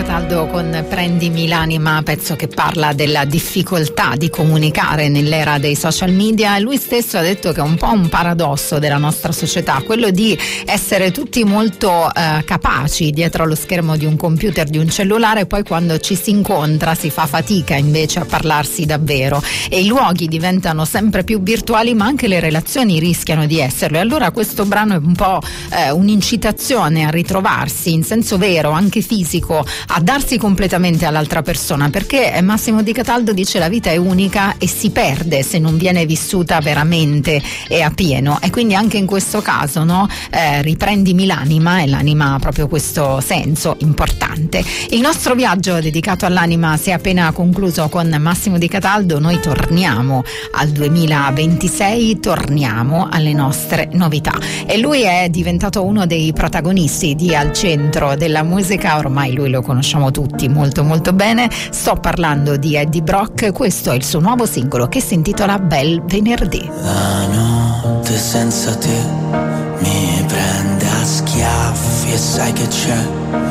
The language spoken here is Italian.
Cataldo con Prendimi l'anima, pezzo che parla della difficoltà di comunicare nell'era dei social media. Lui stesso ha detto che è un po' un paradosso della nostra società, quello di essere tutti molto capaci dietro allo schermo di un computer, di un cellulare, poi quando ci si incontra si fa fatica invece a parlarsi davvero e i luoghi diventano sempre più virtuali, ma anche le relazioni rischiano di esserlo. E allora questo brano è un po' un'incitazione a ritrovarsi in senso vero, anche fisico, a darsi completamente all'altra persona, perché Massimo Di Cataldo dice la vita è unica e si perde se non viene vissuta veramente e a pieno, e quindi anche in questo caso, no? Riprendimi l'anima, e l'anima ha proprio questo senso importante. Il nostro viaggio dedicato all'anima si è appena concluso con Massimo Di Cataldo. Noi torniamo al 2026, torniamo alle nostre novità, e lui è diventato uno dei protagonisti di Al Centro della Musica. Ormai lui lo conosciamo tutti molto molto bene. Sto parlando di Eddie Brock. Questo è il suo nuovo singolo che si intitola Bel Venerdì. La notte senza te mi prende a schiaffi e sai che c'è